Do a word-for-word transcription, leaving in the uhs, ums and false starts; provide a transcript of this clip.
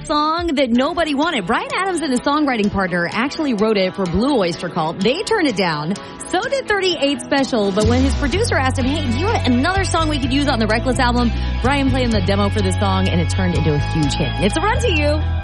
song that nobody wanted. Bryan Adams and his songwriting partner actually wrote it for Blue Oyster Cult. They turned it down. So did thirty-eight Special. But when his producer asked him, hey, do you have another song we could use on the Reckless album? Bryan played him the demo for this song, and it turned into a huge hit. It's a Run to You.